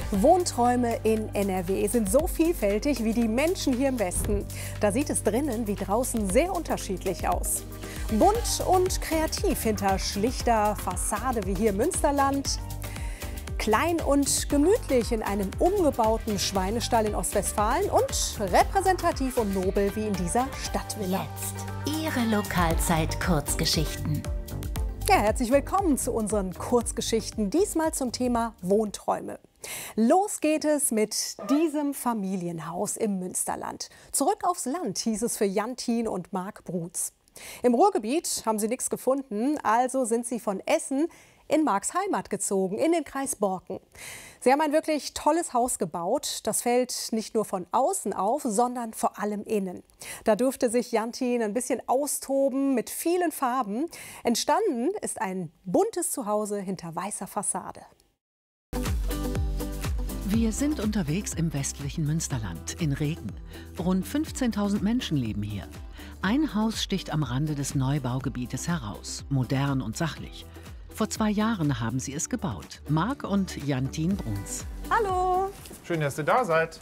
Wohnträume in NRW sind so vielfältig wie die Menschen hier im Westen. Da sieht es drinnen wie draußen sehr unterschiedlich aus. Bunt und kreativ hinter schlichter Fassade wie hier im Münsterland. Klein und gemütlich in einem umgebauten Schweinestall in Ostwestfalen und repräsentativ und nobel wie in dieser Stadtvilla. Jetzt Ihre Lokalzeit-Kurzgeschichten. Ja, herzlich willkommen zu unseren Kurzgeschichten, diesmal zum Thema Wohnträume. Los geht es mit diesem Familienhaus im Münsterland. Zurück aufs Land hieß es für Jantin und Marc Brutz. Im Ruhrgebiet haben sie nichts gefunden, also sind sie von Essen in Marcs Heimat gezogen, in den Kreis Borken. Sie haben ein wirklich tolles Haus gebaut. Das fällt nicht nur von außen auf, sondern vor allem innen. Da durfte sich Jantin ein bisschen austoben mit vielen Farben. Entstanden ist ein buntes Zuhause hinter weißer Fassade. Wir sind unterwegs im westlichen Münsterland, in Reken. Rund 15.000 Menschen leben hier. Ein Haus sticht am Rande des Neubaugebietes heraus, modern und sachlich. Vor 2 Jahren haben sie es gebaut, Marc und Jantin Brutz. Hallo! Schön, dass ihr da seid.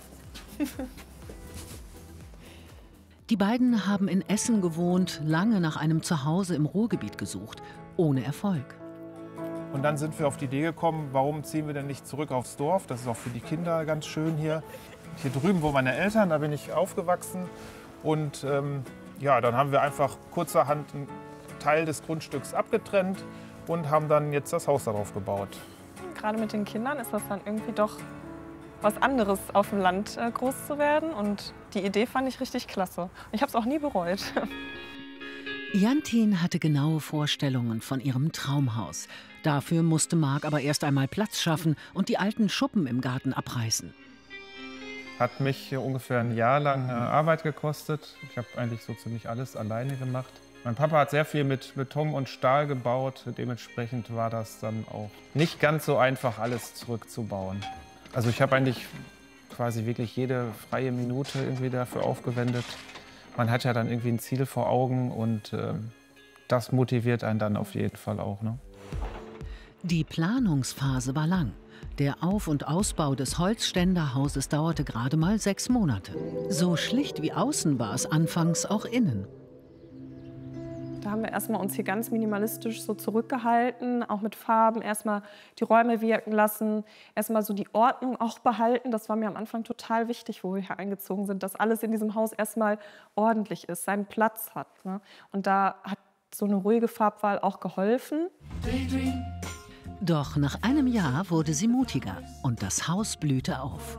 Die beiden haben in Essen gewohnt, lange nach einem Zuhause im Ruhrgebiet gesucht, ohne Erfolg. Und dann sind wir auf die Idee gekommen, warum ziehen wir denn nicht zurück aufs Dorf? Das ist auch für die Kinder ganz schön hier. Hier drüben wohnen meine Eltern, da bin ich aufgewachsen. Und ja, dann haben wir einfach kurzerhand einen Teil des Grundstücks abgetrennt und haben dann jetzt das Haus darauf gebaut. Gerade mit den Kindern ist das dann irgendwie doch was anderes, auf dem Land groß zu werden. Und die Idee fand ich richtig klasse. Ich habe es auch nie bereut. Jantin hatte genaue Vorstellungen von ihrem Traumhaus. Dafür musste Marc aber erst einmal Platz schaffen und die alten Schuppen im Garten abreißen. Hat mich ungefähr ein Jahr lang Arbeit gekostet. Ich habe eigentlich so ziemlich alles alleine gemacht. Mein Papa hat sehr viel mit Beton und Stahl gebaut. Dementsprechend war das dann auch nicht ganz so einfach, alles zurückzubauen. Also ich habe eigentlich quasi wirklich jede freie Minute irgendwie dafür aufgewendet. Man hat ja dann irgendwie ein Ziel vor Augen und das motiviert einen dann auf jeden Fall auch, ne? Die Planungsphase war lang. Der Auf- und Ausbau des Holzständerhauses dauerte gerade mal 6 Monate. So schlicht wie außen war es anfangs auch innen. Da haben wir erstmal uns hier ganz minimalistisch so zurückgehalten, auch mit Farben, erstmal die Räume wirken lassen, erstmal so die Ordnung auch behalten. Das war mir am Anfang total wichtig, wo wir hier eingezogen sind, dass alles in diesem Haus erstmal ordentlich ist, seinen Platz hat, ne? Und da hat so eine ruhige Farbwahl auch geholfen. Doch nach einem Jahr wurde sie mutiger und das Haus blühte auf.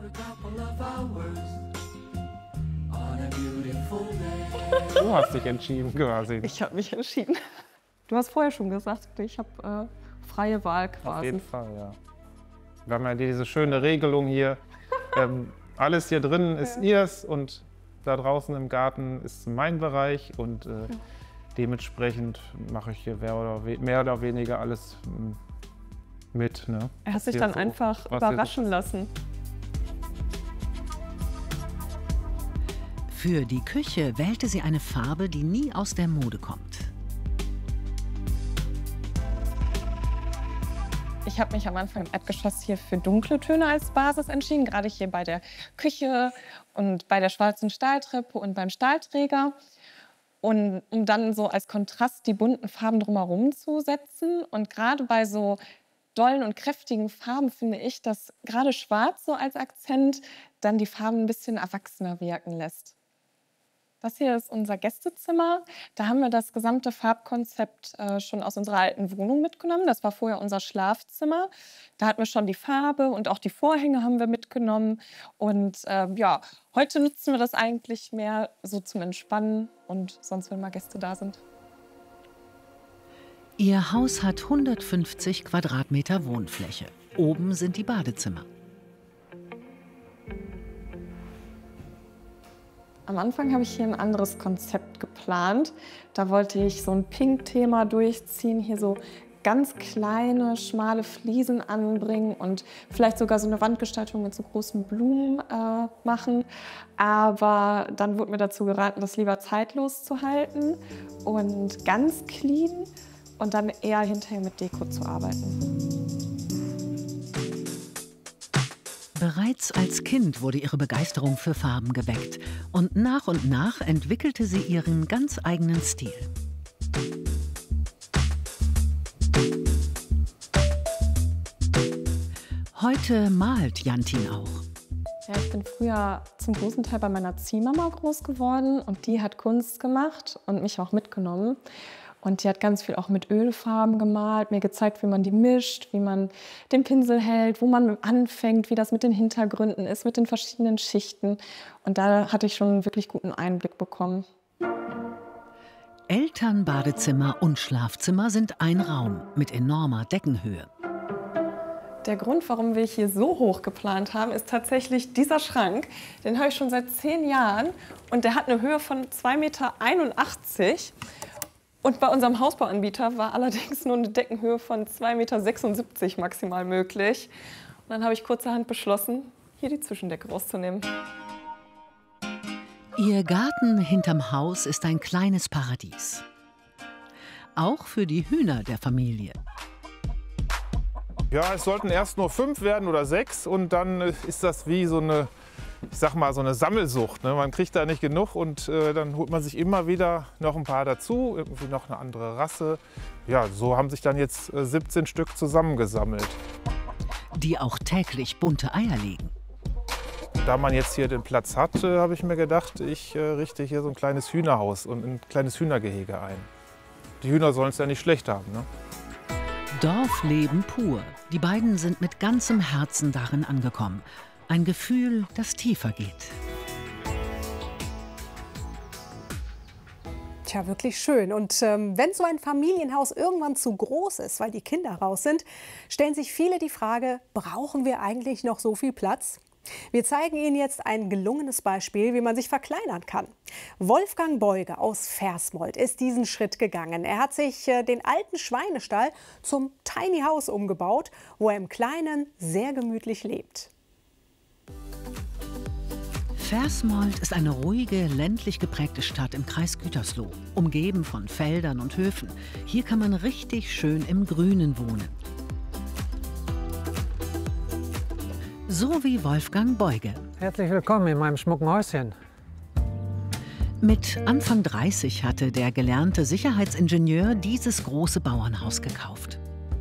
Du hast dich entschieden quasi. Ich habe mich entschieden. Du hast vorher schon gesagt, ich habe freie Wahl quasi. Auf jeden Fall, ja. Wir haben ja diese schöne Regelung hier. Alles hier drin ist ihrs und da draußen im Garten ist mein Bereich. Und dementsprechend mache ich hier mehr oder weniger alles mit. Ne? Er hat sich dann einfach überraschen lassen. Für die Küche wählte sie eine Farbe, die nie aus der Mode kommt. Ich habe mich am Anfang im Erdgeschoss hier für dunkle Töne als Basis entschieden, gerade hier bei der Küche und bei der schwarzen Stahltreppe und beim Stahlträger. Und um dann so als Kontrast die bunten Farben drumherum zu setzen. Und gerade bei so dollen und kräftigen Farben finde ich, dass gerade Schwarz so als Akzent dann die Farben ein bisschen erwachsener wirken lässt. Das hier ist unser Gästezimmer. Da haben wir das gesamte Farbkonzept schon aus unserer alten Wohnung mitgenommen. Das war vorher unser Schlafzimmer. Da hatten wir schon die Farbe und auch die Vorhänge haben wir mitgenommen. Und ja, heute nutzen wir das eigentlich mehr so zum Entspannen und sonst, wenn mal Gäste da sind. Ihr Haus hat 150 Quadratmeter Wohnfläche. Oben sind die Badezimmer. Am Anfang habe ich hier ein anderes Konzept geplant. Da wollte ich so ein Pink-Thema durchziehen, hier so ganz kleine, schmale Fliesen anbringen und vielleicht sogar so eine Wandgestaltung mit so großen Blumen machen. Aber dann wurde mir dazu geraten, das lieber zeitlos zu halten und ganz clean und dann eher hinterher mit Deko zu arbeiten. Bereits als Kind wurde ihre Begeisterung für Farben geweckt und nach entwickelte sie ihren ganz eigenen Stil. Heute malt Jantin auch. Ja, ich bin früher zum großen Teil bei meiner Ziehmama groß geworden und die hat Kunst gemacht und mich auch mitgenommen. Und die hat ganz viel auch mit Ölfarben gemalt, mir gezeigt, wie man die mischt, wie man den Pinsel hält, wo man anfängt, wie das mit den Hintergründen ist, mit den verschiedenen Schichten. Und da hatte ich schon einen wirklich guten Einblick bekommen. Elternbadezimmer und Schlafzimmer sind ein Raum mit enormer Deckenhöhe. Der Grund, warum wir hier so hoch geplant haben, ist tatsächlich dieser Schrank. Den habe ich schon seit 10 Jahren und der hat eine Höhe von 2,81 Meter. Und bei unserem Hausbauanbieter war allerdings nur eine Deckenhöhe von 2,76 Meter maximal möglich. Und dann habe ich kurzerhand beschlossen, hier die Zwischendecke rauszunehmen. Ihr Garten hinterm Haus ist ein kleines Paradies. Auch für die Hühner der Familie. Ja, es sollten erst nur 5 werden oder 6 und dann ist das wie so eine, ich sag mal, so eine Sammelsucht. Ne? Man kriegt da nicht genug und dann holt man sich immer wieder noch ein paar dazu, irgendwie noch eine andere Rasse. Ja, so haben sich dann jetzt 17 Stück zusammengesammelt. Die auch täglich bunte Eier legen. Da man jetzt hier den Platz hat, habe ich mir gedacht, ich richte hier so ein kleines Hühnerhaus und ein kleines Hühnergehege ein. Die Hühner sollen es ja nicht schlecht haben, ne? Dorfleben pur. Die beiden sind mit ganzem Herzen darin angekommen. Ein Gefühl, das tiefer geht. Tja, wirklich schön. Und wenn so ein Familienhaus irgendwann zu groß ist, weil die Kinder raus sind, stellen sich viele die Frage, brauchen wir eigentlich noch so viel Platz? Wir zeigen Ihnen jetzt ein gelungenes Beispiel, wie man sich verkleinern kann. Wolfgang Beuge aus Versmold ist diesen Schritt gegangen. Er hat sich den alten Schweinestall zum Tiny House umgebaut, wo er im Kleinen sehr gemütlich lebt. Versmold ist eine ruhige, ländlich geprägte Stadt im Kreis Gütersloh, umgeben von Feldern und Höfen. Hier kann man richtig schön im Grünen wohnen. So wie Wolfgang Beuge. Herzlich willkommen in meinem schmucken Häuschen. Mit Anfang 30 hatte der gelernte Sicherheitsingenieur dieses große Bauernhaus gekauft.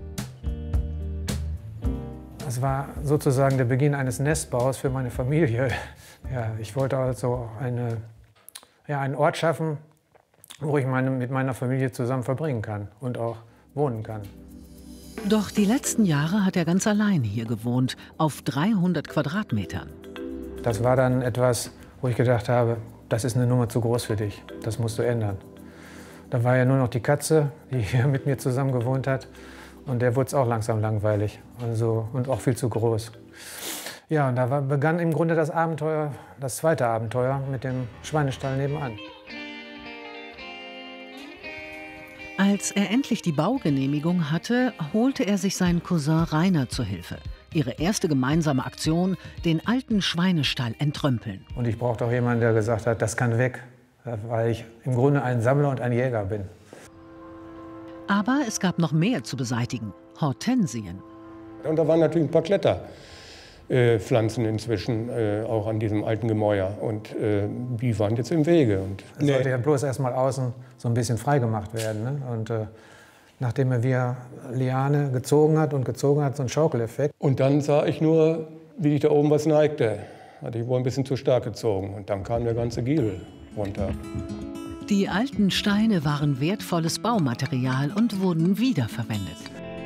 Das war sozusagen der Beginn eines Nestbaus für meine Familie. Ja, ich wollte also einen Ort schaffen, wo ich mit meiner Familie zusammen verbringen kann und auch wohnen kann. Doch die letzten Jahre hat er ganz allein hier gewohnt, auf 300 Quadratmetern. Das war dann etwas, wo ich gedacht habe, das ist eine Nummer zu groß für dich, das musst du ändern. Da war ja nur noch die Katze, die hier mit mir zusammen gewohnt hat. Und der wurde es auch langsam langweilig und auch viel zu groß. Ja, und da begann im Grunde das Abenteuer, das zweite Abenteuer mit dem Schweinestall nebenan. Als er endlich die Baugenehmigung hatte, holte er sich seinen Cousin Rainer zur Hilfe. Ihre erste gemeinsame Aktion, den alten Schweinestall entrümpeln. Und ich brauchte auch jemanden, der gesagt hat, das kann weg, weil ich im Grunde ein Sammler und ein Jäger bin. Aber es gab noch mehr zu beseitigen. Hortensien. Und da waren natürlich ein paar Kletterpflanzen inzwischen auch an diesem alten Gemäuer. Und die waren jetzt im Wege. Und es sollte ja bloß erst mal außen so ein bisschen freigemacht werden. Ne? Und nachdem er via Liane gezogen hat, so ein Schaukeleffekt. Und dann sah ich nur, wie sich da oben was neigte. Hatte ich wohl ein bisschen zu stark gezogen. Und dann kam der ganze Giebel runter. Die alten Steine waren wertvolles Baumaterial und wurden wiederverwendet.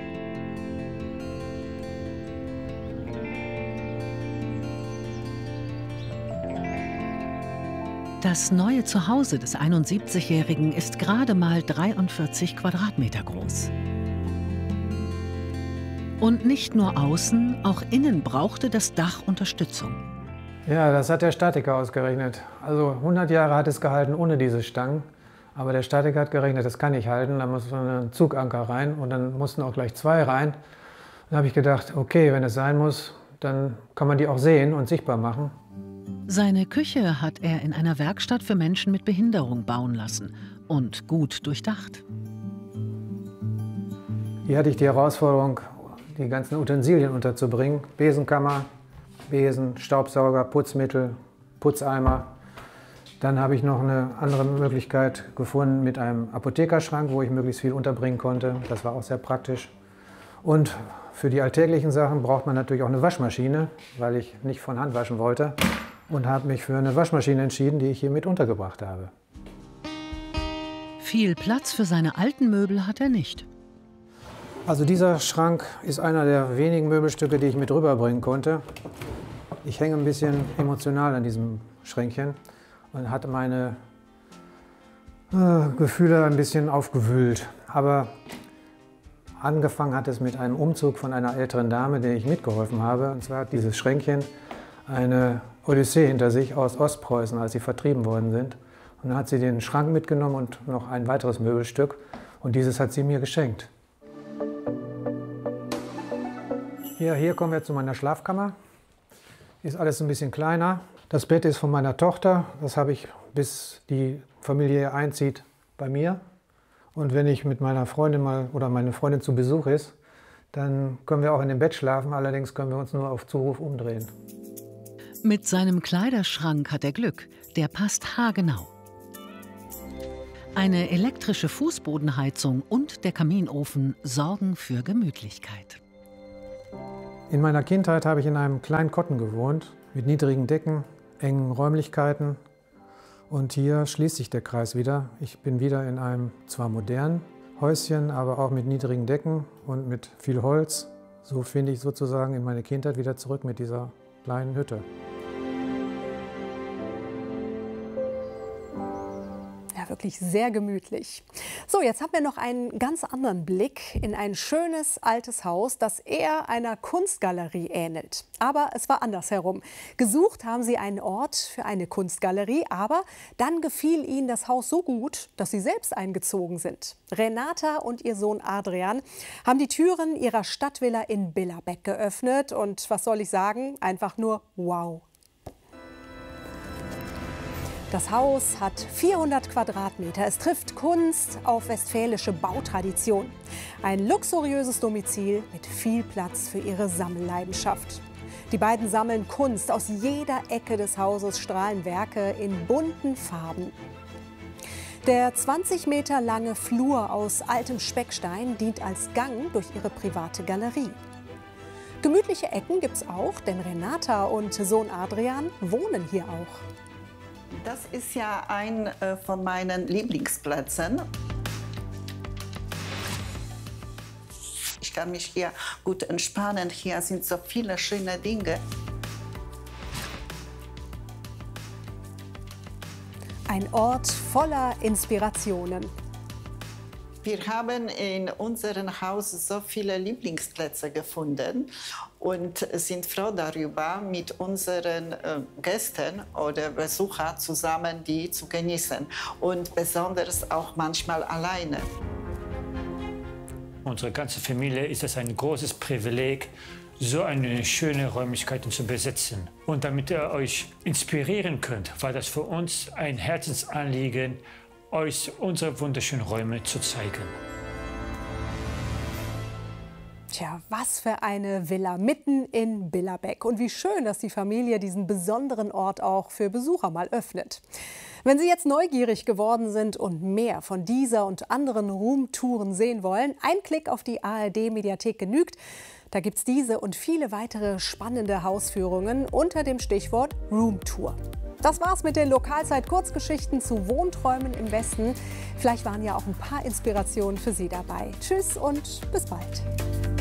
Das neue Zuhause des 71-Jährigen ist gerade mal 43 Quadratmeter groß. Und nicht nur außen, auch innen brauchte das Dach Unterstützung. Ja, das hat der Statiker ausgerechnet. Also 100 Jahre hat es gehalten ohne diese Stangen. Aber der Statiker hat gerechnet, das kann nicht halten. Da muss ein Zuganker rein und dann mussten auch gleich 2 rein. Dann habe ich gedacht, okay, wenn es sein muss, dann kann man die auch sehen und sichtbar machen. Seine Küche hat er in einer Werkstatt für Menschen mit Behinderung bauen lassen und gut durchdacht. Hier hatte ich die Herausforderung, die ganzen Utensilien unterzubringen. Besenkammer, Besen, Staubsauger, Putzmittel, Putzeimer. Dann habe ich noch eine andere Möglichkeit gefunden mit einem Apothekerschrank, wo ich möglichst viel unterbringen konnte. Das war auch sehr praktisch. Und für die alltäglichen Sachen braucht man natürlich auch eine Waschmaschine, weil ich nicht von Hand waschen wollte. Und habe mich für eine Waschmaschine entschieden, die ich hier mit untergebracht habe. Viel Platz für seine alten Möbel hat er nicht. Also dieser Schrank ist einer der wenigen Möbelstücke, die ich mit rüberbringen konnte. Ich hänge ein bisschen emotional an diesem Schränkchen und hatte meine Gefühle ein bisschen aufgewühlt. Aber angefangen hat es mit einem Umzug von einer älteren Dame, der ich mitgeholfen habe. Und zwar hat dieses Schränkchen eine Odyssee hinter sich aus Ostpreußen, als sie vertrieben worden sind. Und dann hat sie den Schrank mitgenommen und noch ein weiteres Möbelstück. Und dieses hat sie mir geschenkt. Hier kommen wir zu meiner Schlafkammer. Ist alles ein bisschen kleiner. Das Bett ist von meiner Tochter. Das habe ich, bis die Familie einzieht, bei mir. Und wenn ich mit meiner Freundin mal oder meine Freundin zu Besuch ist, dann können wir auch in dem Bett schlafen. Allerdings können wir uns nur auf Zuruf umdrehen. Mit seinem Kleiderschrank hat er Glück. Der passt haargenau. Eine elektrische Fußbodenheizung und der Kaminofen sorgen für Gemütlichkeit. In meiner Kindheit habe ich in einem kleinen Kotten gewohnt, mit niedrigen Decken, engen Räumlichkeiten. Und hier schließt sich der Kreis wieder. Ich bin wieder in einem zwar modernen Häuschen, aber auch mit niedrigen Decken und mit viel Holz. So finde ich sozusagen in meine Kindheit wieder zurück mit dieser kleinen Hütte. Wirklich sehr gemütlich. So, jetzt haben wir noch einen ganz anderen Blick in ein schönes altes Haus, das eher einer Kunstgalerie ähnelt. Aber es war andersherum. Gesucht haben sie einen Ort für eine Kunstgalerie, aber dann gefiel ihnen das Haus so gut, dass sie selbst eingezogen sind. Renata und ihr Sohn Adrian haben die Türen ihrer Stadtvilla in Billerbeck geöffnet und was soll ich sagen, einfach nur wow. Das Haus hat 400 Quadratmeter. Es trifft Kunst auf westfälische Bautradition. Ein luxuriöses Domizil mit viel Platz für ihre Sammelleidenschaft. Die beiden sammeln Kunst. Aus jeder Ecke des Hauses strahlen Werke in bunten Farben. Der 20 Meter lange Flur aus altem Speckstein dient als Gang durch ihre private Galerie. Gemütliche Ecken gibt's auch, denn Renata und Sohn Adrian wohnen hier auch. Das ist ja ein von meinen Lieblingsplätzen. Ich kann mich hier gut entspannen. Hier sind so viele schöne Dinge. Ein Ort voller Inspirationen. Wir haben in unserem Haus so viele Lieblingsplätze gefunden und sind froh darüber, mit unseren Gästen oder Besuchern zusammen die zu genießen und besonders auch manchmal alleine. Unsere ganze Familie ist es ein großes Privileg, so eine schöne Räumlichkeit zu besitzen. Und damit ihr euch inspirieren könnt, war das für uns ein Herzensanliegen, euch unsere wunderschönen Räume zu zeigen. Tja, was für eine Villa mitten in Billerbeck. Und wie schön, dass die Familie diesen besonderen Ort auch für Besucher mal öffnet. Wenn Sie jetzt neugierig geworden sind und mehr von dieser und anderen Roomtouren sehen wollen, ein Klick auf die ARD-Mediathek genügt. Da gibt es diese und viele weitere spannende Hausführungen unter dem Stichwort Roomtour. Das war's mit den Lokalzeit-Kurzgeschichten zu Wohnträumen im Westen. Vielleicht waren ja auch ein paar Inspirationen für Sie dabei. Tschüss und bis bald.